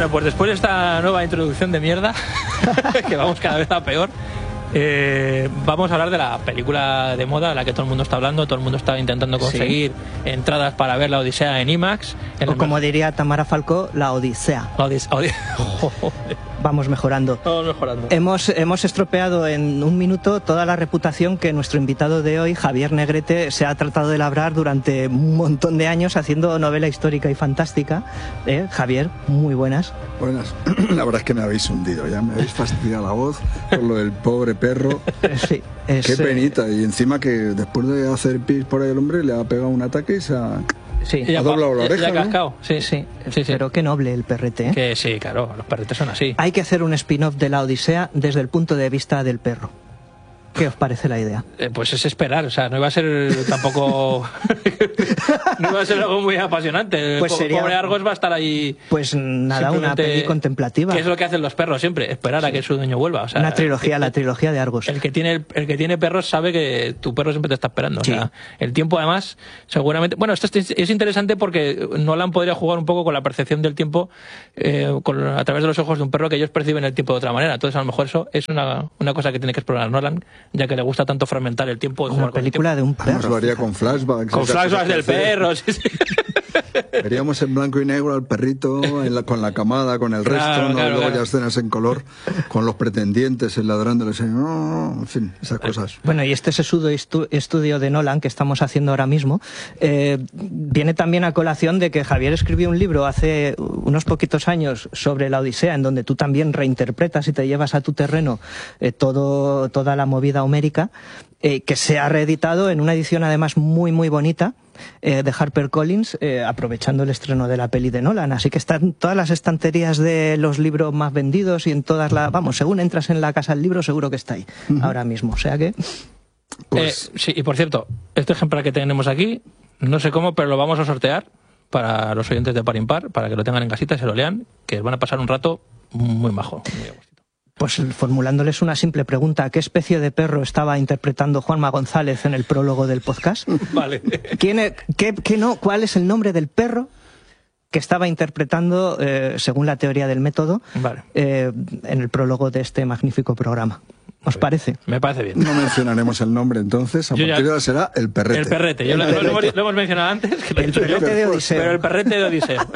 Bueno, pues después de esta nueva introducción de mierda, que vamos cada vez a peor, vamos a hablar de la película de moda de la que todo el mundo está hablando, todo el mundo está intentando conseguir entradas para ver La Odisea en IMAX. O como diría Tamara Falcó, La Odisea. Vamos mejorando. Vamos mejorando. Hemos estropeado en un minuto toda la reputación que nuestro invitado de hoy, Javier Negrete, se ha tratado de labrar durante un montón de años haciendo novela histórica y fantástica. Javier, muy buenas. Buenas. La verdad es que me habéis hundido, ya me habéis fastidiado la voz por lo del pobre perro. Sí, qué penita. Y encima que después de hacer pis por ahí el hombre le ha pegado un ataque y se ha... Sí, ha doblado la oreja, ya cascado. ¿no? Sí. Pero qué noble el perrete, ¿eh? Que sí, claro, los perretes son así. Hay que hacer un spin-off de La Odisea desde el punto de vista del perro. ¿Qué os parece la idea? Pues es esperar, o sea, no iba a ser tampoco... no iba a ser algo muy apasionante. Pues sería... Pobre Argos va a estar ahí... Pues nada, una peli contemplativa. ¿Qué es lo que hacen los perros siempre? Esperar a que su dueño vuelva. O sea, una trilogía, la trilogía de Argos. El que tiene perros sabe que tu perro siempre te está esperando. Sí. O sea, el tiempo además, seguramente... Bueno, esto es interesante porque Nolan podría jugar un poco con la percepción del tiempo a través de los ojos de un perro, que ellos perciben el tiempo de otra manera. Entonces, a lo mejor eso es una cosa que tiene que explorar Nolan, ya que le gusta tanto fragmentar el tiempo y jugar con el tiempo. Una película de un perro. Nos lo haría con flashbacks. Con flashbacks del perro, sí. Veríamos en blanco y negro al perrito con la camada, con el resto, luego ya escenas en color, con los pretendientes, el ladrándole, en fin, esas cosas. Bueno, y este sesudo estudio de Nolan que estamos haciendo ahora mismo viene también a colación de que Javier escribió un libro hace unos poquitos años sobre la Odisea, en donde tú también reinterpretas y te llevas a tu terreno toda la movida homérica, que se ha reeditado en una edición además muy muy bonita de HarperCollins, aprovechando el estreno de la peli de Nolan. Así que están todas las estanterías de los libros más vendidos y en todas las... Vamos, según entras en la casa del libro seguro que está ahí ahora mismo. O sea que... Pues... sí, y por cierto, este ejemplar que tenemos aquí, no sé cómo, pero lo vamos a sortear para los oyentes de Par Impar, para que lo tengan en casita y se lo lean, que van a pasar un rato muy majo, muy a gustito. Pues formulándoles una simple pregunta, ¿qué especie de perro estaba interpretando Juanma González en el prólogo del podcast? Vale. ¿Cuál es el nombre del perro que estaba interpretando, según la teoría del método, en el prólogo de este magnífico programa? ¿Os parece? Me parece bien. No mencionaremos el nombre entonces, a partir de ahora será el perrete. El perrete, lo hemos mencionado antes. El perrete de Odiseo. Pero el perrete de Odiseo.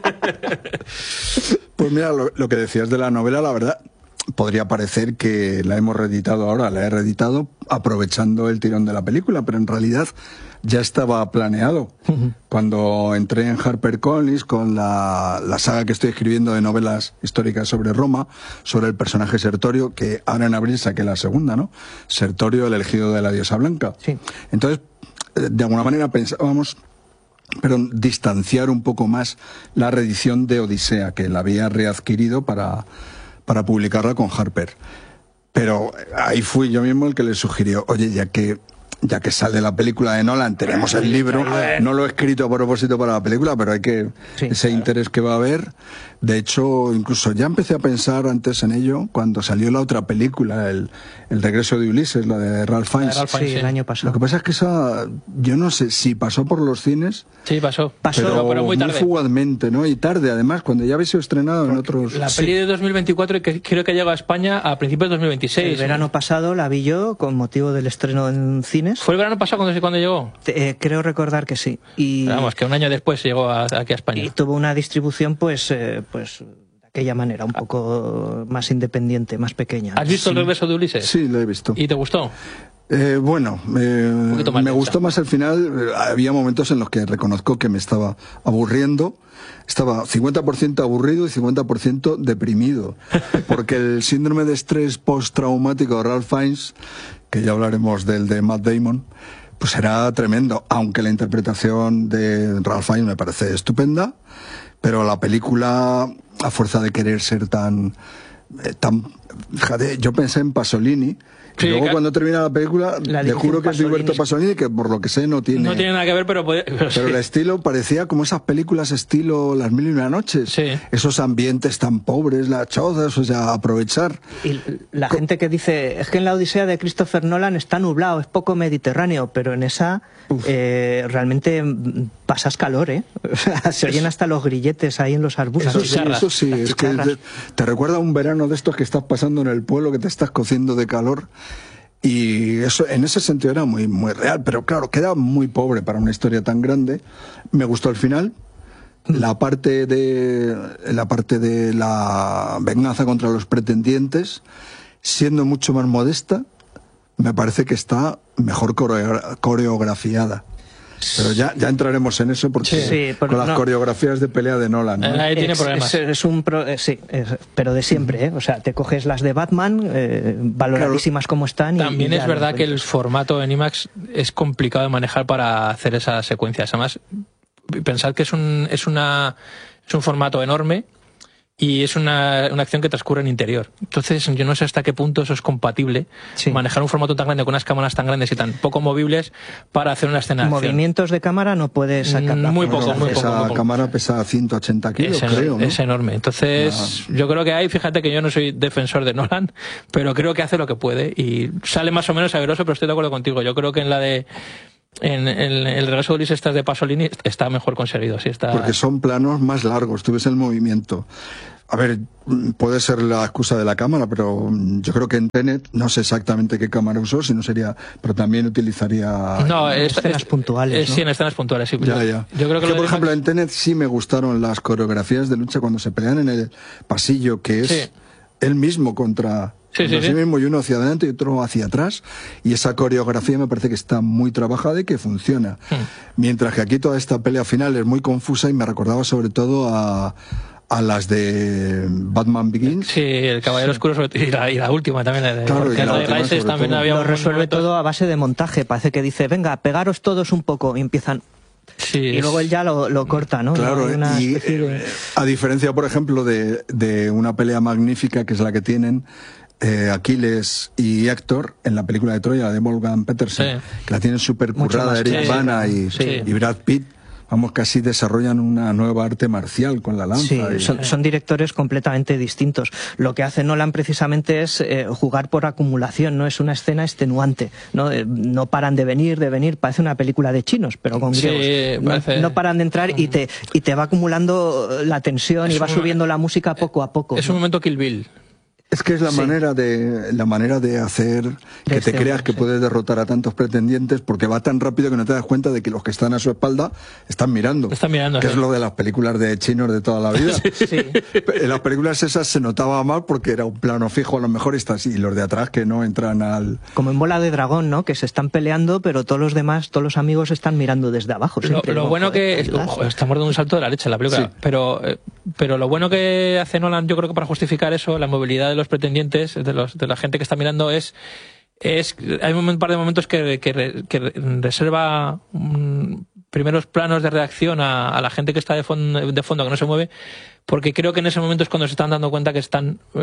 Pues mira, lo que decías de la novela, la verdad... Podría parecer que la hemos reeditado ahora, la he reeditado aprovechando el tirón de la película, pero en realidad ya estaba planeado. Cuando entré en HarperCollins con la saga que estoy escribiendo de novelas históricas sobre Roma, sobre el personaje Sertorio, que ahora en abril saqué la segunda, ¿no? Sertorio, el elegido de la diosa blanca. Sí. Entonces, de alguna manera pensábamos... pero distanciar un poco más la reedición de Odisea, que la había readquirido para publicarla con Harper. Pero ahí fui yo mismo el que le sugirió, oye, ya que sale la película de Nolan, tenemos el libro, no lo he escrito a propósito para la película, pero hay que interés que va a haber. De hecho, incluso ya empecé a pensar antes en ello cuando salió la otra película, el regreso de Ulises, la de Ralph Fiennes. Sí, el año pasado. Lo que pasa es que esa, yo no sé si pasó por los cines. Sí, pasó. Pero muy tarde. Muy fugazmente, ¿no? Y tarde, además, cuando ya habéis sido estrenado en otros... La peli de 2024 creo que llega a España a principios de 2026. El verano pasado la vi yo con motivo del estreno en cines. ¿Fue el verano pasado cuando llegó? Creo recordar que sí. Pero vamos, que un año después llegó aquí a España. Y tuvo una distribución, pues de aquella manera, un poco más independiente, más pequeña. ¿Has visto el regreso de Ulises? Sí, lo he visto. ¿Y te gustó? Me gustó más el final. Había momentos en los que reconozco que me estaba aburriendo. Estaba 50% aburrido y 50% deprimido. Porque el síndrome de estrés postraumático de Ralph Fiennes, que ya hablaremos del de Matt Damon, pues era tremendo. Aunque la interpretación de Ralph Fiennes me parece estupenda, pero la película, a fuerza de querer ser tan fíjate, yo pensé en Pasolini. Sí, y luego cuando termina la película, le juro que es Roberto Pasolini, que por lo que sé no tiene nada que ver, pero el estilo parecía como esas películas estilo Las Mil y Una Noches. Sí. Esos ambientes tan pobres, las chozas, o sea, aprovechar. Y la gente que dice, es que en la Odisea de Christopher Nolan está nublado, es poco mediterráneo, pero en esa realmente pasas calor, ¿eh? O sea, se oyen hasta los grilletes ahí en los arbustos. Eso sí, es que te recuerda a un verano de estos que estás pasando en el pueblo, que te estás cociendo de calor. Y eso, en ese sentido, era muy, muy real, pero claro, queda muy pobre para una historia tan grande. Me gustó el final. La parte de la venganza contra los pretendientes, siendo mucho más modesta, me parece que está mejor coreografiada. Pero ya entraremos en eso, porque con las coreografías de pelea de Nolan, ¿no? Ahí tiene problemas. Pero de siempre, ¿eh? O sea, te coges las de Batman, valoradísimas como están. También es verdad que el formato en IMAX es complicado de manejar para hacer esas secuencias. Además, pensad que es un formato enorme y es una acción que transcurre en interior. Entonces, yo no sé hasta qué punto eso es compatible, manejar un formato tan grande con unas cámaras tan grandes y tan poco movibles para hacer una escena de acción. Movimientos de cámara no puedes sacar. Muy poco. Esa cámara pesa 180 kilos, creo, ¿no? Es enorme. Entonces, yo creo que fíjate que yo no soy defensor de Nolan, pero creo que hace lo que puede y sale más o menos sabroso, pero estoy de acuerdo contigo. Yo creo que en el regreso de Ulises de Pasolini está mejor conseguido. Sí, porque son planos más largos, tú ves el movimiento. A ver, puede ser la excusa de la cámara, pero yo creo que en Tenet, no sé exactamente qué cámara usó, si no sería, pero también utilizaría... escenas puntuales, ¿no? Sí, en escenas puntuales, sí. Ya. Yo creo que por ejemplo, en Tenet sí me gustaron las coreografías de lucha cuando se pelean en el pasillo, que es él mismo contra... Sí mismo, y uno hacia adelante y otro hacia atrás, y esa coreografía me parece que está muy trabajada y que funciona. Mientras que aquí toda esta pelea final es muy confusa y me recordaba sobre todo a las de Batman Begins. Sí, el Caballero Oscuro y la última también. Claro, también había lo resuelve todo a base de montaje. Parece que dice, venga, pegaros todos un poco, y empiezan... y luego él ya lo corta, ¿no? Claro, a diferencia, por ejemplo, de una pelea magnífica que es la que tienen Aquiles y Héctor en la película de Troya, de Wolfgang Petersen, que la tienen súper currada, Eric Bana y Brad Pitt. Vamos, casi desarrollan una nueva arte marcial con la lanza. Sí, son directores completamente distintos. Lo que hace Nolan precisamente es jugar por acumulación, no es una escena extenuante. No paran de venir, parece una película de chinos, pero con griegos. No paran de entrar y te va acumulando la tensión y va subiendo la música poco a poco. Es un momento Kill Bill. Es que es la manera de hacer que te creas que puedes derrotar a tantos pretendientes, porque va tan rápido que no te das cuenta de que los que están a su espalda están mirando. Que es lo de las películas de chinos de toda la vida. En las películas esas se notaba mal porque era un plano fijo a lo mejor y los de atrás que no entran al... Como en Bola de Dragón, ¿no? Que se están peleando, pero todos los demás, todos los amigos están mirando desde abajo. Lo bueno que... estamos dando un salto de la leche en la película. Pero lo bueno que hace Nolan, yo creo que para justificar eso, la movilidad de los pretendientes, de la gente que está mirando, hay un par de momentos que reserva primeros planos de reacción a la gente que está de fondo que no se mueve, porque creo que en ese momento es cuando se están dando cuenta que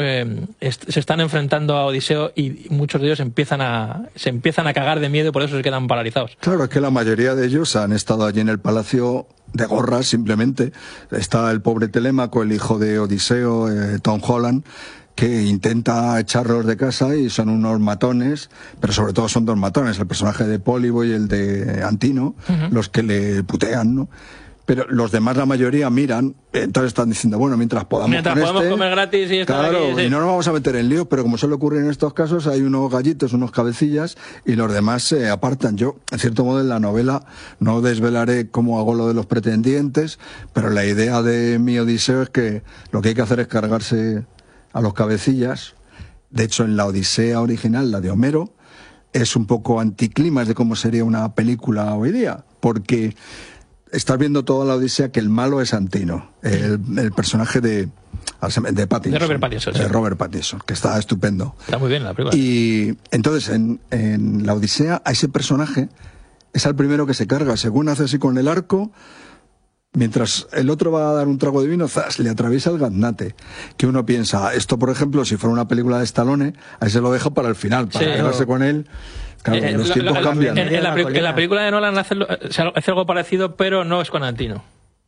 se están enfrentando a Odiseo y muchos de ellos se empiezan a cagar de miedo y por eso se quedan paralizados. Claro, es que la mayoría de ellos han estado allí en el palacio de gorras simplemente. Está el pobre Telémaco, el hijo de Odiseo, Tom Holland, que intenta echarlos de casa y son unos matones, pero sobre todo son dos matones, el personaje de Pólibo y el de Antino, los que le putean, ¿no? Pero los demás, la mayoría, miran, entonces están diciendo, bueno, mientras podamos comer gratis y estar aquí, y no nos vamos a meter en lío, pero como suele ocurrir en estos casos, hay unos gallitos, unos cabecillas, y los demás se apartan. Yo, en cierto modo, en la novela no desvelaré cómo hago lo de los pretendientes, pero la idea de mi Odiseo es que lo que hay que hacer es cargarse a los cabecillas. De hecho, en la Odisea original, la de Homero, es un poco anticlimas de cómo sería una película hoy día, porque estás viendo toda la Odisea que el malo es Antino, el personaje de Pattinson. De Robert Pattinson. De Robert Pattinson, que está estupendo. Está muy bien la película. Y entonces, en la Odisea, a ese personaje es el primero que se carga, según hace así con el arco. Mientras el otro va a dar un trago de vino, ¡zas!, le atraviesa el gaznate. Que uno piensa, esto por ejemplo, si fuera una película de Stallone, ahí se lo deja para el final, para quedarse con él. Claro, los tiempos cambian. En la película de Nolan hace algo parecido, pero no es con Antino.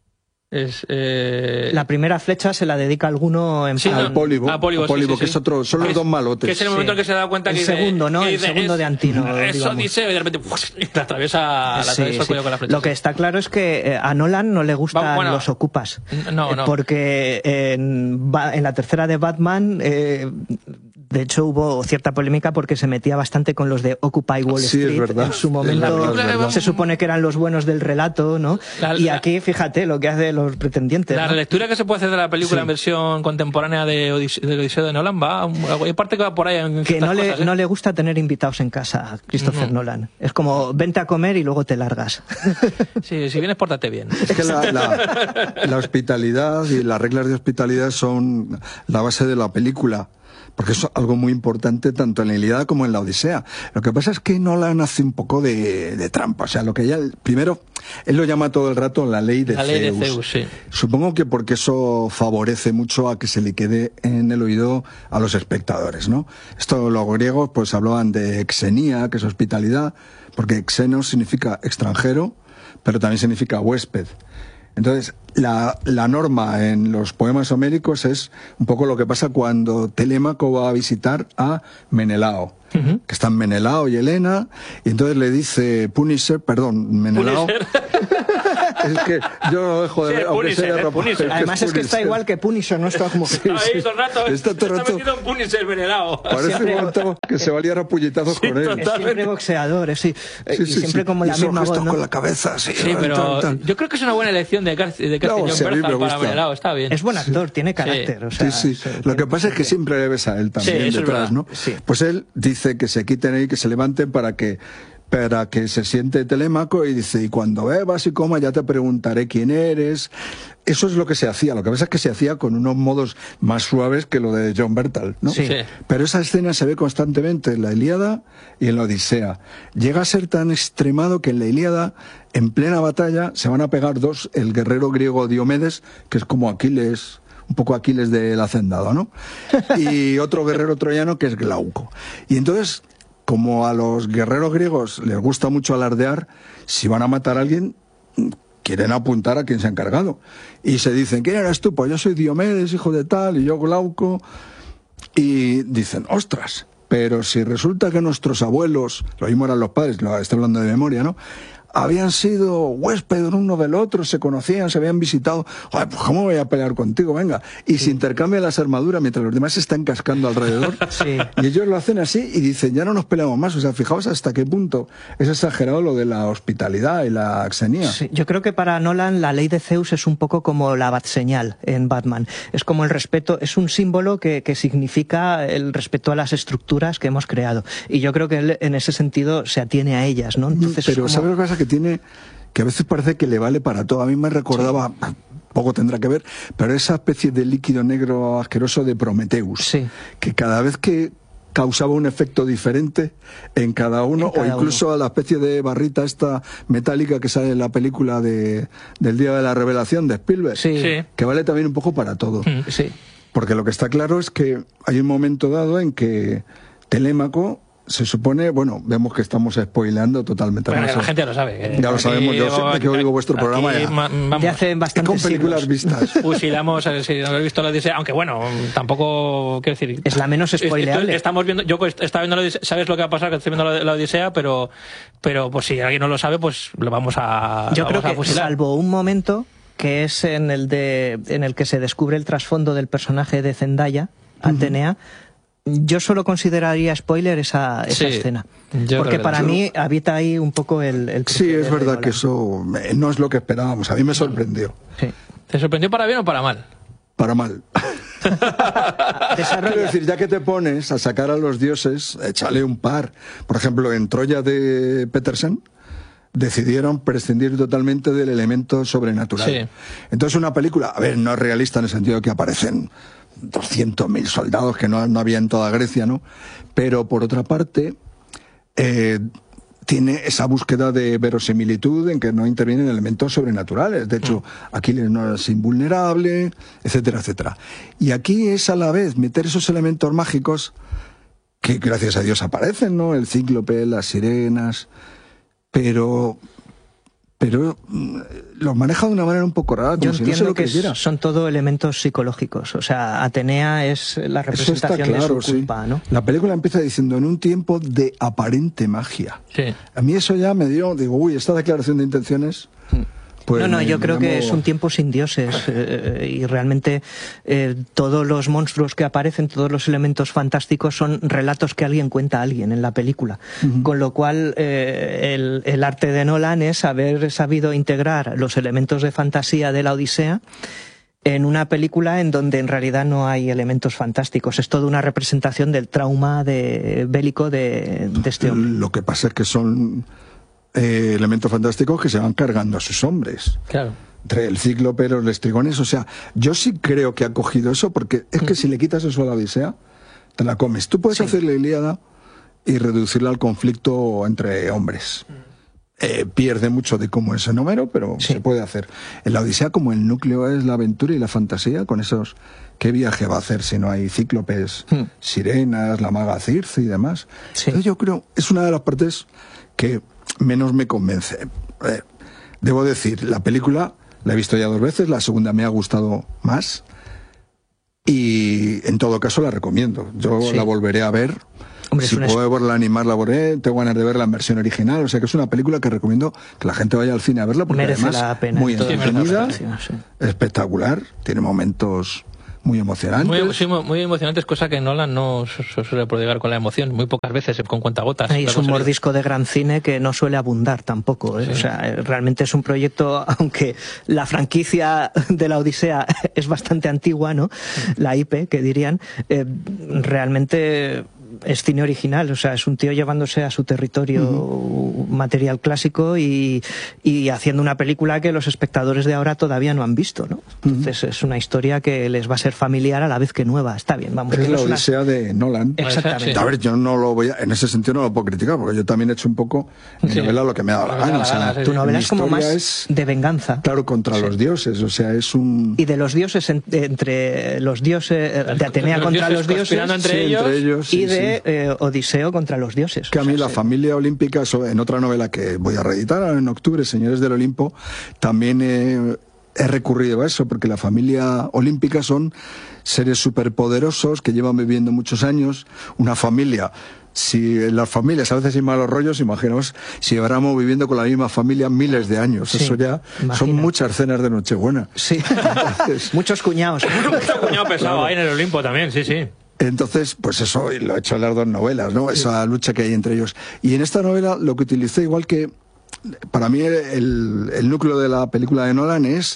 La primera flecha se la dedica a alguno en plan... Al Pólibo, que es otro, son los dos malotes. Que es en el momento en que se da cuenta que el segundo, ¿no? El segundo de Antino. Es Odiseo, y de repente la atraviesa el cuello con la flecha. Lo que está claro es que a Nolan no le gustan los ocupas. No. Porque en la tercera de Batman... de hecho, hubo cierta polémica porque se metía bastante con los de Occupy Wall Street. Es verdad. En su momento se supone que eran los buenos del relato, ¿no? Y aquí, fíjate, lo que hace los pretendientes. La relectura que se puede hacer de la película en versión contemporánea del Odiseo de Nolan hay parte que va por ahí. En que no le gusta tener invitados en casa a Christopher Nolan. Es como, vente a comer y luego te largas. Sí, si vienes, pórtate bien. Es que la hospitalidad y las reglas de hospitalidad son la base de la película. Porque es algo muy importante tanto en la Ilíada como en la Odisea. Lo que pasa es que Nolan hace un poco de trampa. O sea, lo que primero, él lo llama todo el rato la ley de Zeus. La ley de Zeus, sí. Supongo que porque eso favorece mucho a que se le quede en el oído a los espectadores, ¿no? Esto los griegos pues hablaban de xenía, que es hospitalidad, porque xenos significa extranjero, pero también significa huésped. Entonces, la norma en los poemas homéricos es un poco lo que pasa cuando Telémaco va a visitar a Menelao, que están Menelao y Helena, y entonces le dice Menelao. Es que yo no dejo de ver, aunque sea de propósito. Además es que está igual que Punisher, no está como... Ahí todo el rato está metido en Punisher, Menelao. Parece un momento que se va a liar a puñetazos con él. Es siempre boxeador, sí. Y siempre como la misma voz, ¿no? con la cabeza, sí, pero yo creo que es una buena elección de Casting John Bernthal para Menelao, está bien. Es buen actor, tiene carácter. O sea, sí. Lo que pasa es que siempre le ves a él también detrás, ¿no? Pues él dice que se quiten ahí, que se levanten para que se siente Telémaco, y dice, y cuando bebas y comas ya te preguntaré quién eres. Eso es lo que se hacía. Lo que pasa es que se hacía con unos modos más suaves que lo de John Bernthal, ¿no? Sí. Pero esa escena se ve constantemente en la Ilíada y en la Odisea. Llega a ser tan extremado que en la Ilíada, en plena batalla, se van a pegar dos, el guerrero griego Diomedes, que es como Aquiles, un poco Aquiles del Hacendado, ¿no? Y otro guerrero troyano que es Glauco. Y entonces, como a los guerreros griegos les gusta mucho alardear, si van a matar a alguien, quieren apuntar a quien se ha encargado. Y se dicen, ¿quién eres tú? Pues yo soy Diomedes, hijo de tal, y yo Glauco. Y dicen, ostras, pero si resulta que nuestros abuelos, lo mismo eran los padres, lo estoy hablando de memoria, ¿no?, habían sido huéspedes uno del otro, se conocían, se habían visitado. Ay, pues ¿cómo voy a pelear contigo? Venga. Y se intercambian las armaduras mientras los demás se están cascando alrededor. Y ellos lo hacen así y dicen, ya no nos peleamos más. O sea, fijaos hasta qué punto es exagerado lo de la hospitalidad y la xenía. Sí, yo creo que para Nolan la ley de Zeus es un poco como la batseñal en Batman. Es como el respeto, es un símbolo que significa el respeto a las estructuras que hemos creado. Y yo creo que él en ese sentido se atiene a ellas, ¿no? Entonces, pero ¿sabes lo que pasa? Que tiene, que a veces parece que le vale para todo. A mí me recordaba, poco tendrá que ver, pero esa especie de líquido negro asqueroso de Prometheus, que cada vez que causaba un efecto diferente en cada uno, o incluso a la especie de barrita esta metálica que sale en la película del Día de la Revelación de Spielberg, que vale también un poco para todo. Porque lo que está claro es que hay un momento dado en que Telémaco se supone, bueno, vemos que estamos spoileando totalmente. Bueno, la gente ya lo sabe. Ya lo sabemos, yo siempre que oigo vuestro programa ya hace bastante con películas vistas. Fusilamos, si no habéis visto la Odisea, aunque bueno, tampoco, quiero decir... Es la menos spoileable. Estamos viendo, yo estaba viendo la Odisea, sabes lo que va a pasar, que estoy viendo la Odisea, pero pues si alguien no lo sabe, pues lo vamos a Yo creo que fusilar. Salvo un momento, que es en el que se descubre el trasfondo del personaje de Zendaya, Atenea, yo solo consideraría spoiler esa escena. Porque para mí habita ahí un poco el sí, es verdad que eso no es lo que esperábamos. A mí me sorprendió. ¿Te sorprendió para bien o para mal? Para mal. Quiero decir, ya que te pones a sacar a los dioses, échale un par. Por ejemplo, en Troya de Petersen decidieron prescindir totalmente del elemento sobrenatural. Entonces una película, a ver, no es realista en el sentido de que aparecen 200.000 soldados que no había en toda Grecia, ¿no? Pero por otra parte tiene esa búsqueda de verosimilitud en que no intervienen elementos sobrenaturales. De hecho, Aquiles no es invulnerable, etcétera, etcétera. Y aquí es a la vez meter esos elementos mágicos que gracias a Dios aparecen, ¿no? El cíclope, las sirenas, pero pero lo maneja de una manera un poco rara, como Yo si entiendo no se lo que creyera. son todo elementos psicológicos. O sea, Atenea es la Eso está representación claro, de su culpa, sí. ¿no? La película empieza diciendo en un tiempo de aparente magia. Sí. A mí eso ya me dio, digo, uy, esta declaración de intenciones... Pues no, yo creo que es un tiempo sin dioses y realmente todos los monstruos que aparecen, todos los elementos fantásticos son relatos que alguien cuenta a alguien en la película. Con lo cual el arte de Nolan es haber sabido integrar los elementos de fantasía de la Odisea en una película en donde en realidad no hay elementos fantásticos. Es toda una representación del trauma bélico de este hombre. Lo que pasa es que son elementos fantásticos que se van cargando a sus hombres. Claro. Entre el cíclope, los lestrigones, o sea, yo sí creo que ha cogido eso, porque es que si le quitas eso a la Odisea, te la comes. Tú puedes hacer la Ilíada y reducirla al conflicto entre hombres. Pierde mucho de cómo es en Homero, pero se puede hacer. En la Odisea, como el núcleo es la aventura y la fantasía, con esos... ¿Qué viaje va a hacer si no hay cíclopes, sirenas, la maga Circe y demás? Entonces yo creo, es una de las partes que menos me convence. Debo decir, la película la he visto ya 2 veces, la segunda me ha gustado más y en todo caso la recomiendo. Yo la volveré a ver. Hombre, si puedo verla animar, la veré. Tengo ganas de verla en versión original. O sea que es una película que recomiendo que la gente vaya al cine a verla porque merece además la pena, muy entretenida, espectacular, tiene momentos muy emocionantes. Muy emocionantes, cosa que Nolan no suele prodigar con la emoción, muy pocas veces, con cuentagotas. Es un mordisco de gran cine que no suele abundar tampoco. Sí. O sea, realmente es un proyecto, aunque la franquicia de la Odisea es bastante antigua, ¿no? La IP, que dirían, realmente es cine original, o sea, es un tío llevándose a su territorio material clásico y haciendo una película que los espectadores de ahora todavía no han visto, ¿no? Entonces es una historia que les va a ser familiar a la vez que nueva. Está bien, vamos. Es la Odisea de Nolan. Exactamente. A ver, yo no lo voy a, en ese sentido no lo puedo criticar, porque yo también he hecho un poco mi novela lo que me ha dado la gana. O sea, tu novela es como más de venganza. Claro, contra los dioses, o sea, es un... Y de los dioses, entre los dioses, de Atenea contra los dioses, entre ellos y de Odiseo contra los dioses. Que a mí la familia olímpica, en otra novela que voy a reeditar en octubre, Señores del Olimpo, también he recurrido a eso, porque la familia olímpica son seres superpoderosos que llevan viviendo muchos años, una familia. Si en las familias a veces hay malos rollos, imaginaos si lleváramos viviendo con la misma familia miles de años. Eso ya son muchas cenas de Nochebuena. Sí, muchos cuñados. Mucho cuñado pesado ahí en el Olimpo también, sí. Entonces, pues eso, lo he hecho en las 2 novelas, ¿no? Esa lucha que hay entre ellos. Y en esta novela lo que utilicé, igual que para mí el núcleo de la película de Nolan es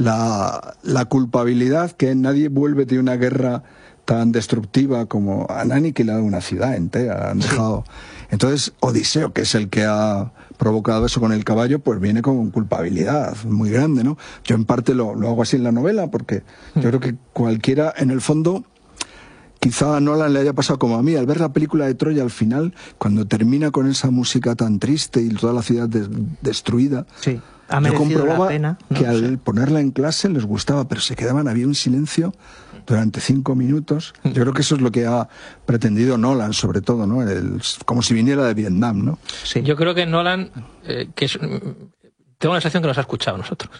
la culpabilidad, que nadie vuelve de una guerra tan destructiva como han aniquilado una ciudad entera, han dejado. Entonces, Odiseo, que es el que ha provocado eso con el caballo, pues viene con culpabilidad muy grande, ¿no? Yo en parte lo hago así en la novela, porque yo creo que cualquiera, en el fondo, quizá a Nolan le haya pasado como a mí, al ver la película de Troya al final, cuando termina con esa música tan triste y toda la ciudad destruida, yo comprobaba que al ponerla en clase les gustaba, pero se quedaban, había un silencio durante 5 minutos. Yo creo que eso es lo que ha pretendido Nolan, sobre todo, ¿no? Como si viniera de Vietnam, ¿no? Sí. Yo creo que Nolan, tengo la sensación que nos ha escuchado a nosotros.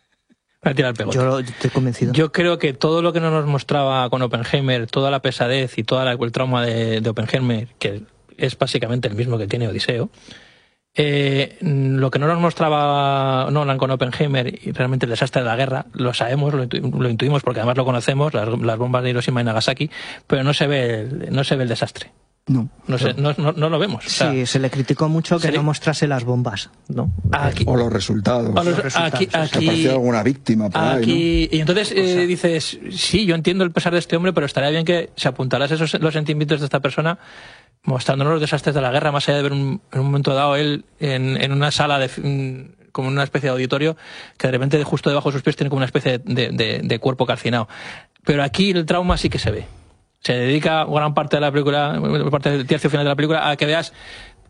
Yo estoy convencido. Yo creo que todo lo que nos mostraba con Oppenheimer, toda la pesadez y todo el trauma de Oppenheimer, que es básicamente el mismo que tiene Odiseo, lo que no nos mostraba Nolan con Oppenheimer y realmente el desastre de la guerra, lo sabemos, lo intuimos porque además lo conocemos, las bombas de Hiroshima y Nagasaki, pero no se ve el desastre. No lo vemos. Sí, o sea, se le criticó mucho que no mostrase las bombas, ¿no? O los resultados. Aquí apareció alguna víctima por ahí, ¿no? Y entonces dices, sí, yo entiendo el pesar de este hombre, pero estaría bien que se apuntaras los sentimientos de esta persona mostrándonos los desastres de la guerra, más allá de ver en un momento dado él en una sala como una especie de auditorio, que de repente justo debajo de sus pies tiene como una especie de cuerpo calcinado. Pero aquí el trauma sí que se ve. Se dedica gran parte de la película, parte del tercio final de la película, a que veas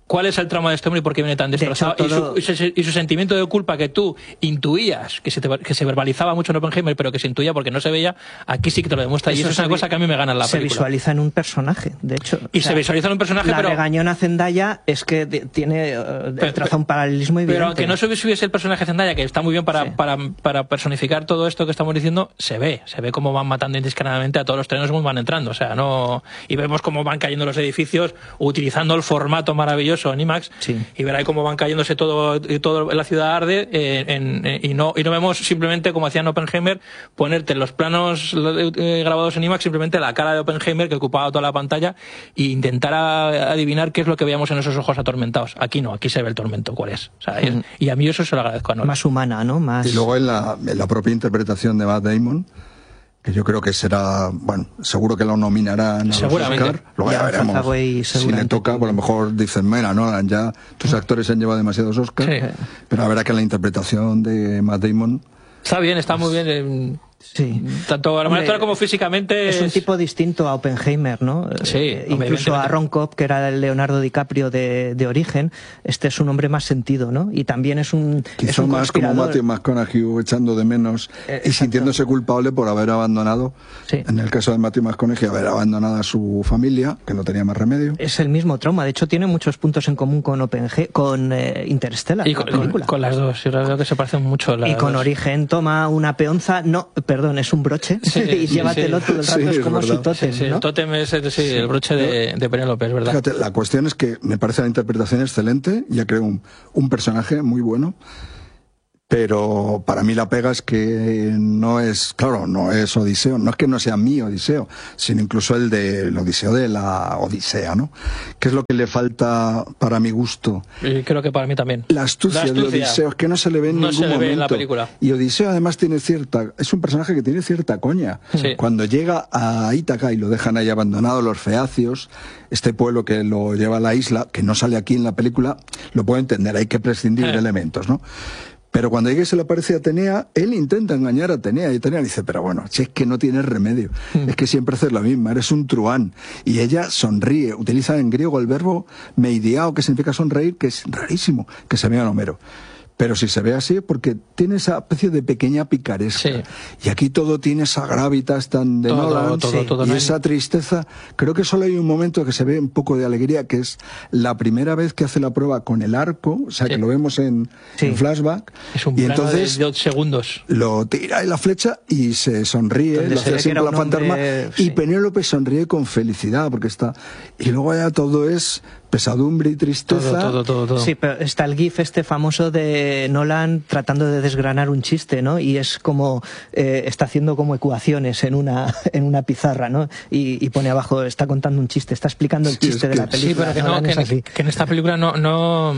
cuál es el trauma de este hombre y por qué viene tan destrozado. Y su sentimiento de culpa que tú intuías, que se verbalizaba mucho en Oppenheimer, pero que se intuía porque no se veía, aquí sí que te lo demuestra. Y eso es una cosa que a mí me gana en la película. Se visualiza en un personaje, de hecho. Y se visualiza en un personaje, la pero... La regañona Zendaya es que tiene traza un paralelismo evidente. Pero aunque no se hubiese el personaje Zendaya, que está muy bien para personificar todo esto que estamos diciendo, se ve cómo van matando indiscriminadamente a todos los trenes como van entrando. O sea, no... Y vemos cómo van cayendo los edificios utilizando el formato maravilloso en IMAX. Sí. Y verá cómo van cayéndose todo la ciudad arde y no vemos simplemente, como hacía en Oppenheimer, ponerte en los planos grabados en IMAX simplemente la cara de Oppenheimer que ocupaba toda la pantalla e intentar adivinar qué es lo que veíamos en esos ojos atormentados. Aquí no, aquí se ve el tormento, cuál es. O sea, y a mí eso se lo agradezco a Nolan. Más humana, ¿no? Más... Y luego en la propia interpretación de Matt Damon, que yo creo que será, bueno, seguro que lo nominarán a los Oscar. Luego ya veremos si le toca, por lo mejor dicen, mira, Nolan, ya tus actores han llevado demasiados Oscars, pero la verdad que la interpretación de Matt Damon... Está bien, está muy bien. Sí. Tanto a la manera como físicamente es un tipo distinto a Oppenheimer, ¿no? Sí, incluso a Ron Cobb, que era el Leonardo DiCaprio de origen, este es un hombre más sentido, ¿no? Y también es un quizá es un más como Matthew McConaughey, echando de menos y sintiéndose culpable por haber abandonado, en el caso de Matthew McConaughey, haber abandonado a su familia, que no tenía más remedio. Es el mismo trauma, de hecho tiene muchos puntos en común con Interstellar, y con las dos, yo creo que se parecen mucho. Y con Origen toma una peonza, perdón, es un broche y llévatelo todo el rato, es como su tótem, ¿no? El tótem es el broche de Penélope, es verdad. Fíjate, la cuestión es que me parece la interpretación excelente, ya creo un personaje muy bueno, pero para mí la pega es que no es Odiseo, no es que no sea mi Odiseo, sino incluso el Odiseo de la Odisea, ¿no? ¿Qué es lo que le falta para mi gusto? Y creo que para mí también. La astucia de Odiseo, es que no se le ve en ningún momento. En la película. Y Odiseo además es un personaje que tiene cierta coña. Sí. Cuando llega a Ítaca y lo dejan ahí abandonado, los feacios, este pueblo que lo lleva a la isla, que no sale aquí en la película, lo puedo entender, hay que prescindir de elementos, ¿no? Pero cuando llega y se le aparece a Atenea, él intenta engañar a Atenea y Atenea le dice, pero bueno, si es que no tienes remedio, es que siempre haces lo mismo, eres un truán. Y ella sonríe, utiliza en griego el verbo meidiao, que significa sonreír, que es rarísimo que se vea en Homero. Pero si se ve así es porque tiene esa especie de pequeña picaresca. Sí. Y aquí todo tiene esa gravitas tan de Nolan y esa tristeza. Creo que solo hay un momento que se ve un poco de alegría, que es la primera vez que hace la prueba con el arco, o sea, que lo vemos en flashback. Es un plano y entonces de 8 segundos. Lo tira en la flecha y se sonríe, lo hace así con la fantasma. Y Penélope sonríe con felicidad porque está... Y luego ya todo es pesadumbre y tristeza. Todo. Sí, pero está el gif famoso de Nolan tratando de desgranar un chiste, ¿no? Y es como está haciendo como ecuaciones en una pizarra, ¿no? Y pone abajo, está contando un chiste, está explicando el chiste de la película. Sí, pero que en esta película no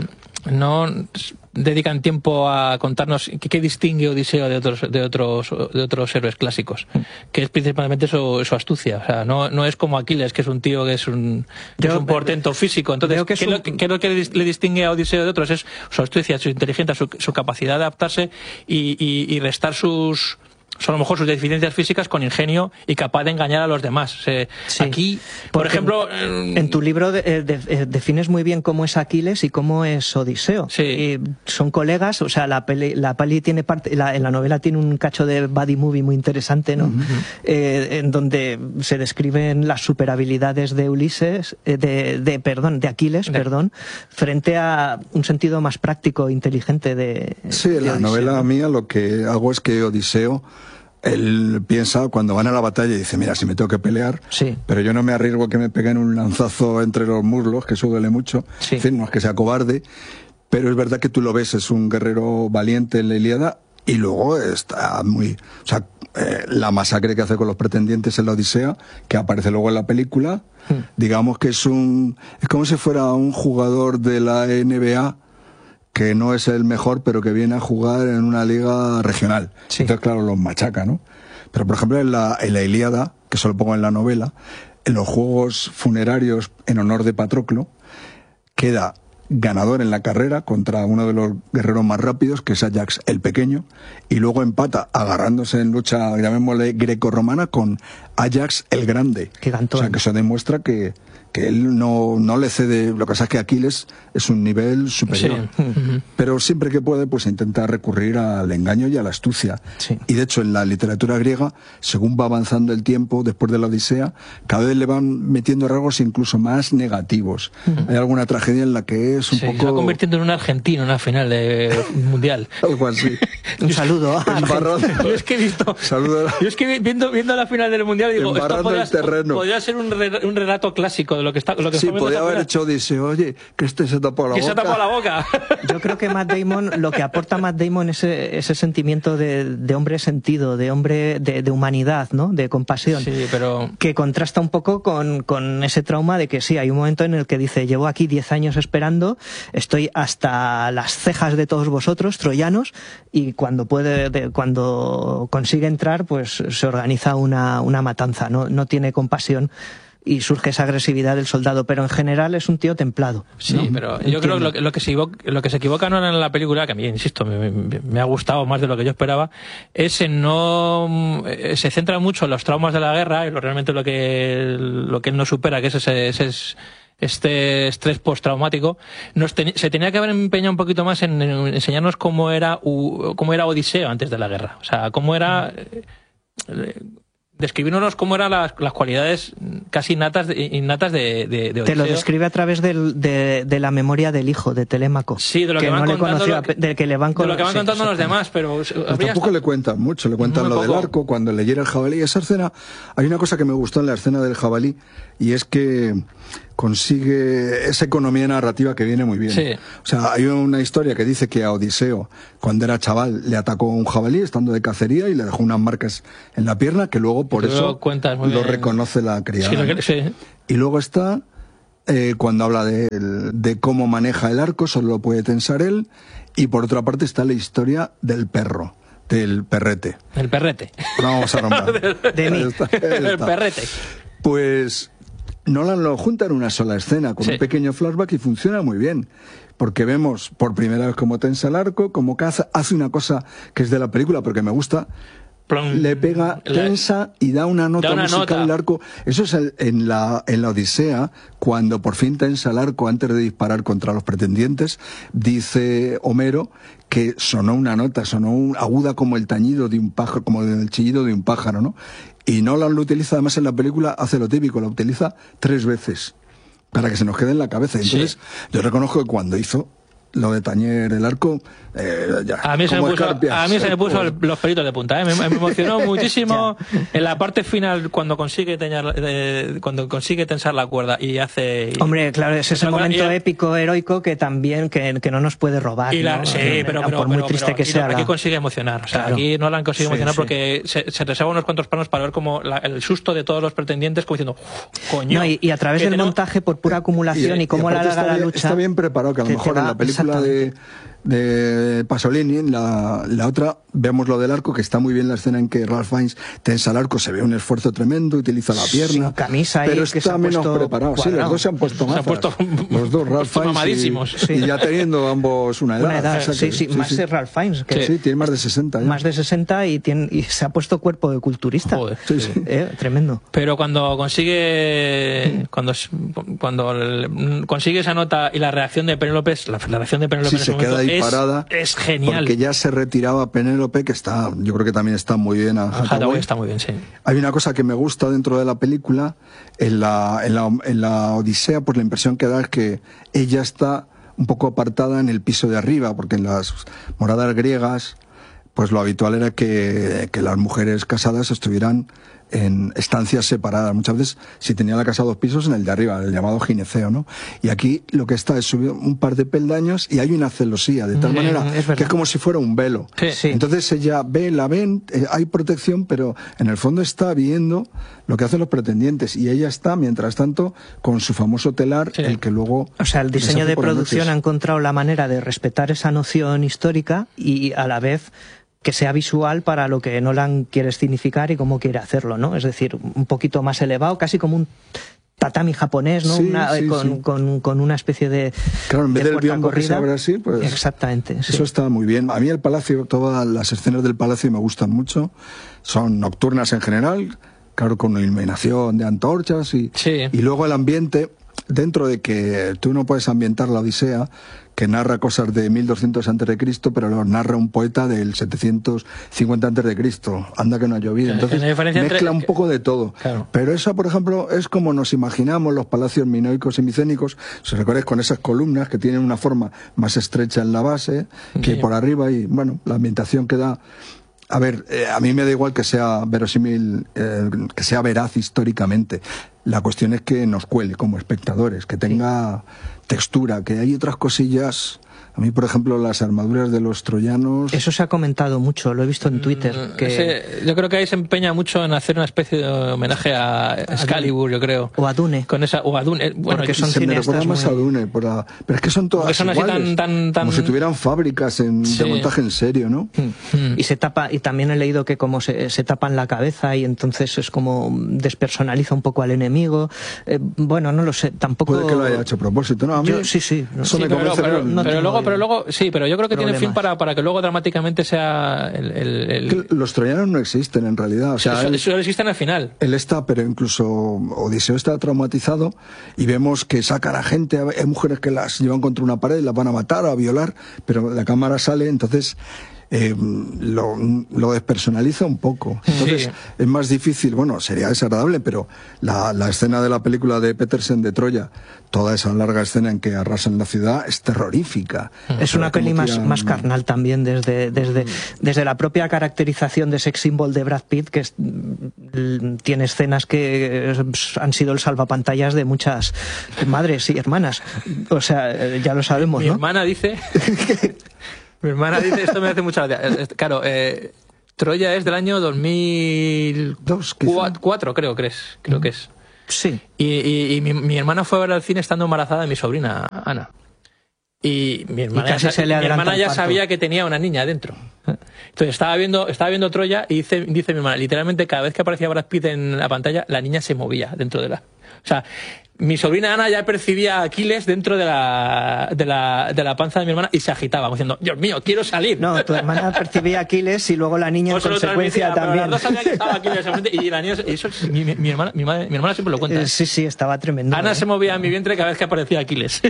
dedican tiempo a contarnos qué distingue Odiseo de otros héroes clásicos, que es principalmente su astucia. O sea, no es como Aquiles, que es un tío que es un portento físico. Entonces, ¿qué es lo que le distingue a Odiseo de otros? Es su astucia, su inteligencia, su capacidad de adaptarse y restar a lo mejor sus deficiencias físicas con ingenio y capaz de engañar a los demás. Aquí, por ejemplo... En tu libro defines muy bien cómo es Aquiles y cómo es Odiseo. Sí. Y son colegas, o sea, la peli tiene parte... en la novela tiene un cacho de buddy movie muy interesante, ¿no? En donde se describen las superhabilidades de Aquiles, frente a un sentido más práctico e inteligente de en la novela mía lo que hago es que Odiseo... Él piensa cuando van a la batalla y dice, mira, si me tengo que pelear, pero yo no me arriesgo a que me peguen un lanzazo entre los muslos, que eso duele mucho. En fin, no es que sea cobarde, pero es verdad que tú lo ves, es un guerrero valiente en la Ilíada y luego está muy... O sea, la masacre que hace con los pretendientes en la Odisea, que aparece luego en la película, digamos que es como si fuera un jugador de la NBA que no es el mejor, pero que viene a jugar en una liga regional. Entonces, claro, los machaca, ¿no? Pero, por ejemplo, en la Ilíada, que eso lo pongo en la novela, en los juegos funerarios en honor de Patroclo, queda ganador en la carrera contra uno de los guerreros más rápidos, que es Ajax el Pequeño, y luego empata agarrándose en lucha, llamémosle greco-romana, con Ajax el Grande. Gigantón. O sea, que eso demuestra que él no le cede. Lo que pasa es que Aquiles es un nivel superior. Sí. Pero siempre que puede, pues intenta recurrir al engaño y a la astucia. Sí. Y de hecho, en la literatura griega, según va avanzando el tiempo, después de la Odisea, cada vez le van metiendo rasgos incluso más negativos. Hay alguna tragedia en la que es un poco... Se va convirtiendo en un argentino en una final de mundial. Algo así. Un saludo. Yo es que he visto... Saludo. Yo es que viendo la final del mundial digo, esto Embarrando el terreno. podría ser un relato clásico de lo que está... Sí, podía haber hecho Odiseo. Oye, que este se tapó la boca. Que se ha tapado la boca. Yo creo que Matt Damon, lo que aporta Matt Damon es ese sentimiento de hombre sentido, de hombre de humanidad, ¿no? De compasión. Sí, pero... Que contrasta un poco con ese trauma de que sí, hay un momento en el que dice, llevo aquí 10 años esperando, estoy hasta las cejas de todos vosotros, troyanos, y cuando consigue entrar, pues se organiza una matanza, no tiene compasión. Y surge esa agresividad del soldado, pero en general es un tío templado. Sí, ¿no? Pero yo creo que lo que se equivoca no en la película, que a mí, insisto, me ha gustado más de lo que yo esperaba, es en no... Se centra mucho en los traumas de la guerra y realmente lo que él no supera, que es este estrés postraumático. Se tenía que haber empeñado un poquito más en enseñarnos cómo era Odiseo antes de la guerra. O sea, cómo era... Describirnos cómo eran las cualidades casi innatas de Odiseo. Te lo describe a través de la memoria del hijo de Telémaco. Sí, de lo que van contando, de que le van de lo que van contando los demás, pero pues tampoco le cuentan mucho, le cuentan lo del arco, cuando le hiera el jabalí. Esa escena, hay una cosa que me gustó en la escena del jabalí, y es que consigue esa economía narrativa que viene muy bien. Sí. O sea, hay una historia que dice que a Odiseo, cuando era chaval, le atacó un jabalí estando de cacería y le dejó unas marcas en la pierna que luego por eso lo reconoce la criada. Sí. Y luego está cuando habla de cómo maneja el arco, solo lo puede tensar él, y por otra parte está la historia del perro. Del perrete. El perrete. No vamos a nombrar. El perrete. Pues Nolan lo junta en una sola escena, con un pequeño flashback, y funciona muy bien. Porque vemos por primera vez cómo tensa el arco, cómo caza, hace una cosa que es de la película, porque me gusta. Le pega, tensa y da una nota musical al arco. Eso es en la Odisea, cuando por fin tensa el arco antes de disparar contra los pretendientes, dice Homero que sonó una nota, aguda como el tañido de un pájaro, como el chillido de un pájaro, ¿no? Y Nolan lo utiliza, además en la película hace lo típico, lo utiliza 3 veces para que se nos quede en la cabeza. Entonces, yo reconozco que cuando hizo lo de tañer el arco, a mí se me puso los pelitos de punta, me emocionó muchísimo en la parte final cuando consigue tensar la cuerda y hace... Hombre, claro, es ese momento épico, heroico, que también que no nos puede robar, ¿no? Sí, pero por muy triste que sea. Aquí consigue emocionar, o sea, claro. Aquí Nolan consigue emocionar porque se reserva unos cuantos planos para ver como el susto de todos los pretendientes, como diciendo, coño. No, y a través del montaje por pura acumulación y cómo alarga la lucha... Está bien preparado, que a lo mejor en la película de Pasolini, en la otra, vemos lo del arco, que está muy bien la escena en que Ralph Fiennes tensa el arco, se ve un esfuerzo tremendo, utiliza la pierna, sin camisa, pero está menos preparado. Sí, los dos se han puesto gafas, los dos, Ralph Fiennes mamadísimos. Y ya teniendo ambos una edad. Más de Ralph Fiennes, que sí, tiene más de 60 ya. Más de 60 y se ha puesto cuerpo de culturista. Joder, tremendo. Pero cuando consigue esa nota y la reacción de Penélope, la reacción de Penélope en ese momento parada, es genial. Porque ya se retiraba Penélope, que yo creo que también está muy bien. Hathaway está muy bien, sí. Hay una cosa que me gusta dentro de la película, en la Odisea, pues la impresión que da es que ella está un poco apartada en el piso de arriba, porque en las moradas griegas, pues lo habitual era que las mujeres casadas estuvieran en estancias separadas. Muchas veces, si tenía la casa 2 pisos, en el de arriba, el llamado gineceo, ¿no? Y aquí lo que está es subir un par de peldaños y hay una celosía, de tal manera que es como si fuera un velo. Sí. Entonces ella hay protección, pero en el fondo está viendo lo que hacen los pretendientes, y ella está, mientras tanto, con su famoso telar, el que luego... O sea, el diseño de producción ha encontrado la manera de respetar esa noción histórica y a la vez que sea visual para lo que Nolan quiere significar y cómo quiere hacerlo, ¿no? Es decir, un poquito más elevado, casi como un tatami japonés, ¿no? Con una especie de... Claro, en vez del biombo que se abre así, pues... Exactamente. Eso está muy bien. A mí el palacio, todas las escenas del palacio me gustan mucho. Son nocturnas en general, claro, con iluminación de antorchas y luego el ambiente, dentro de que tú no puedes ambientar la Odisea, que narra cosas de 1200 a.C., pero lo narra un poeta del 750 a.C. Anda que no ha llovido. Entonces mezcla un poco de todo. Claro. Pero esa, por ejemplo, es como nos imaginamos los palacios minoicos y micénicos, si recuerdas, con esas columnas que tienen una forma más estrecha en la base que por arriba, y bueno, la ambientación que da. A ver, a mí me da igual que sea verosímil, que sea veraz históricamente. La cuestión es que nos cuele como espectadores, que tenga textura, que hay otras cosillas. A mí, por ejemplo, las armaduras de los troyanos... Eso se ha comentado mucho, lo he visto en Twitter. Yo creo que ahí se empeña mucho en hacer una especie de homenaje a Excalibur, yo creo. O a Dune. O a Dune. Bueno, porque son se me recuerda más a Dune. Pero es que son todas son iguales, así tan... como si tuvieran fábricas de montaje en serio, ¿no? Y se tapa, y también he leído que como se tapan la cabeza y entonces es como despersonaliza un poco al enemigo. Bueno, no lo sé, tampoco... Puede que lo haya hecho a propósito, ¿no? A mí eso me convence, pero luego, sí, pero yo creo que tiene fin para que luego dramáticamente sea Los troyanos no existen en realidad. O sea, solo existen al final. Él está, pero incluso Odiseo está traumatizado y vemos que sacan a gente, hay mujeres que las llevan contra una pared, las van a matar o a violar, pero la cámara sale, entonces... lo despersonaliza un poco. Entonces es más difícil, bueno, sería desagradable, pero la escena de la película de Petersen de Troya, toda esa larga escena en que arrasan la ciudad, es terrorífica. Es una peli más carnal también, desde la propia caracterización de sex symbol de Brad Pitt, que tiene escenas que han sido el salvapantallas de muchas madres y hermanas. O sea, ya lo sabemos, Mi ¿no? hermana dice... Mi hermana dice, esto me hace mucha gracia. Claro, Troya es del año 2004, creo que es. Sí. Y mi hermana fue a ver al cine estando embarazada de mi sobrina, Ana. Y mi hermana ya sabía que tenía una niña dentro. Entonces estaba viendo Troya y dice mi hermana, literalmente cada vez que aparecía Brad Pitt en la pantalla, la niña se movía dentro de la... O sea, mi sobrina Ana ya percibía a Aquiles dentro de la panza de mi hermana y se agitaba, como diciendo, Dios mío, quiero salir. No, tu hermana percibía a Aquiles y luego la niña en consecuencia también. Pero las dos sabían que estaba Aquiles y la niña, y eso mi hermana siempre lo cuenta. Sí, estaba tremendo. Ana se movía en mi vientre cada vez que aparecía Aquiles.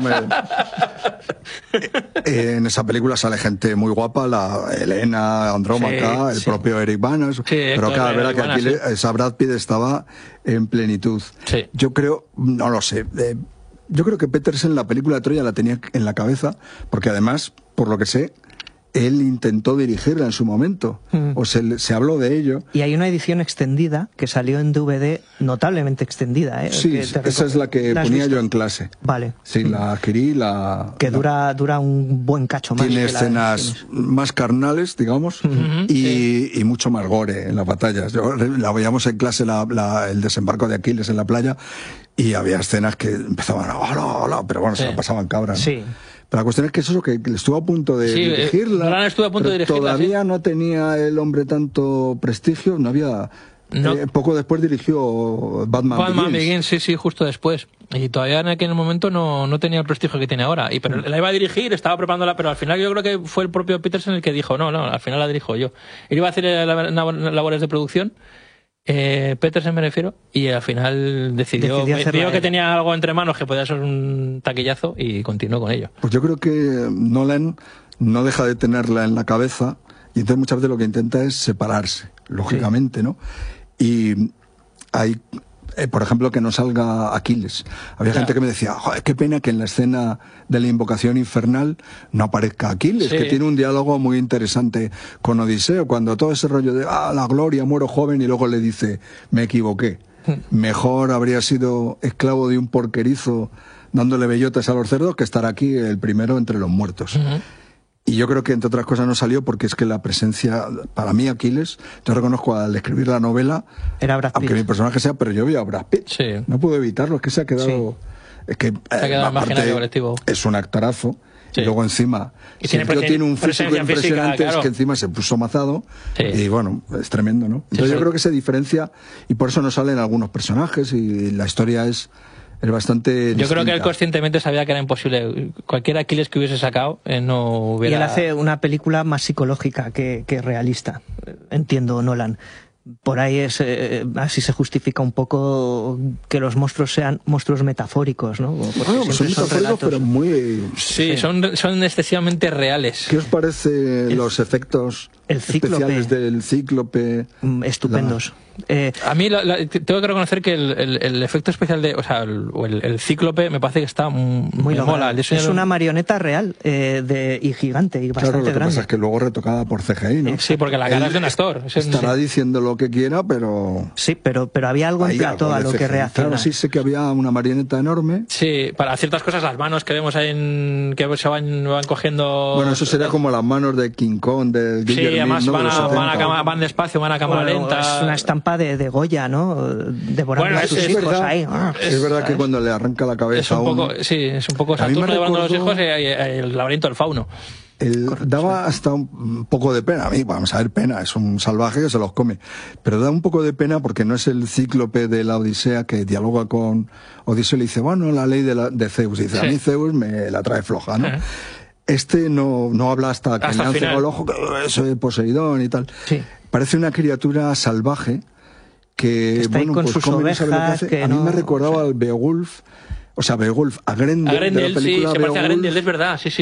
En esa película sale gente muy guapa, la Helena, Andrómaca, el propio Eric Bana, pero cada vez que Aquiles, esa Brad Pitt estaba en plenitud. Sí. Yo creo, no lo sé, yo creo que Petersen la película de Troya la tenía en la cabeza, porque además, por lo que sé, él intentó dirigirla en su momento, o se habló de ello. Y hay una edición extendida que salió en DVD, notablemente extendida, ¿eh? Sí, esa es la que ponía yo en clase. Vale. Sí, la adquirí, que dura un buen cacho más. Tiene escenas más carnales, digamos, y mucho más gore en las batallas. La veíamos en clase, el desembarco de Aquiles en la playa, y había escenas que empezaban, hola, pero bueno, se la pasaban cabras, ¿no? Sí. Pero la cuestión es que eso que estuvo a punto de dirigirla. Nolan estuvo a punto de dirigirla. Todavía no tenía el hombre tanto prestigio, no había. Poco después dirigió Batman Begins, sí, justo después. Y todavía en aquel momento no tenía el prestigio que tiene ahora. Pero la iba a dirigir, estaba preparándola, pero al final yo creo que fue el propio Petersen el que dijo, no, al final la dirijo yo. Él iba a hacer labores de producción. Petersen me refiero, y al final decidió que tenía algo entre manos que podía ser un taquillazo y continuó con ello. Pues yo creo que Nolan no deja de tenerla en la cabeza y entonces muchas veces lo que intenta es separarse, lógicamente, ¿no? Y hay, por ejemplo, que no salga Aquiles. Había gente que me decía, joder, qué pena que en la escena de la invocación infernal no aparezca Aquiles, que tiene un diálogo muy interesante con Odiseo, cuando todo ese rollo de, la gloria, muero joven, y luego le dice, me equivoqué. Mejor habría sido esclavo de un porquerizo dándole bellotas a los cerdos que estar aquí el primero entre los muertos. Y yo creo que, entre otras cosas, no salió porque es que la presencia, para mí, Aquiles, yo reconozco al escribir la novela, era Brad Pitt. Aunque mi personaje sea, pero yo vi a Brad Pitt. Sí. No puedo evitarlo, es que se ha quedado... Es que, se ha quedado imaginario colectivo. Es un actorazo. Sí. Y luego encima, y tiene un físico impresionante, claro. Es que encima se puso mazado, y bueno, es tremendo, ¿no? Entonces yo creo que se diferencia, y por eso no salen algunos personajes, y la historia es bastante distinta. Yo creo que él conscientemente sabía que era imposible. Cualquier Aquiles que hubiese sacado no hubiera... Y él hace una película más psicológica que realista. Entiendo, Nolan. Por ahí así se justifica un poco que los monstruos sean monstruos metafóricos, ¿no? Bueno, son metafóricos, pero muy... Sí, son excesivamente reales. ¿Qué os parece los efectos especiales del Cíclope? Estupendos. A mí tengo que reconocer que el efecto especial el Cíclope me parece que está muy mola. Es una marioneta real y gigante y bastante grande. Lo que grande. pasa es que luego retocada por CGI, ¿no? Sí, porque la cara es de un actor. Estará diciendo lo que quiera, pero... Sí, pero había algo en plató a lo que reacciona. Claro, sí sé que había una marioneta enorme. Sí, para ciertas cosas, las manos que vemos ahí que se van cogiendo... Bueno, eso sería como las manos de King Kong, del Sí, además ¿no? van despacio, van a cámara lenta. Es una estampa de Goya, ¿no? Devorando a sus hijos ahí. Es verdad que cuando le arranca la cabeza es un poco, sí, es un poco Saturno devorando a los hijos y el laberinto del fauno. Daba hasta un poco de pena. A mí, vamos a ver, pena, es un salvaje que se los come. Pero da un poco de pena porque no es el Cíclope de la Odisea que dialoga con Odiseo y le dice, bueno, la ley de Zeus. Y dice, a mí Zeus me la trae floja, ¿no? Este no habla hasta que le lance el ojo, que eso es Poseidón y tal. Sí. Parece una criatura salvaje que está ahí con sus ovejas. A mí me recordaba al Beowulf. O sea, Beowulf, a Grendel, de la película sí, se parece Beowulf, a Grendel, es verdad, sí.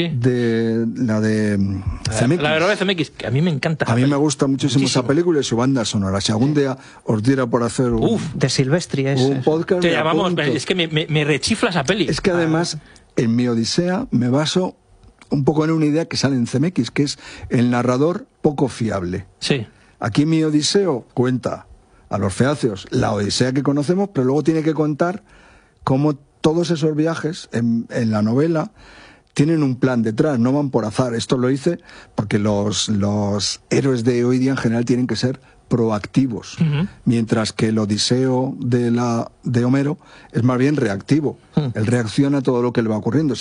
La de CMX. La de CMX, que a mí me encanta. A mí me gusta muchísimo esa película y su banda sonora. Si algún día os diera por hacer de Silvestri un podcast... Te llamamos, es que me rechifla esa peli. Es que además, en mi Odisea me baso un poco en una idea que sale en CMX, que es el narrador poco fiable. Sí. Aquí mi Odiseo cuenta a los feacios la Odisea que conocemos, pero luego tiene que contar cómo todos esos viajes en la novela tienen un plan detrás, no van por azar. Esto lo hice porque los héroes de hoy día en general tienen que ser proactivos, mientras que el Odiseo de Homero es más bien reactivo. Él reacciona a todo lo que le va ocurriendo.